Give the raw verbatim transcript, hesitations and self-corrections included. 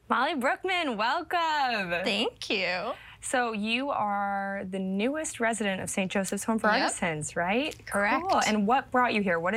Molly Brookman, welcome. Thank you. So you are the newest resident of Saint Joseph's Home for Yep. Artisans, right? Correct. Cool. And what brought you here? What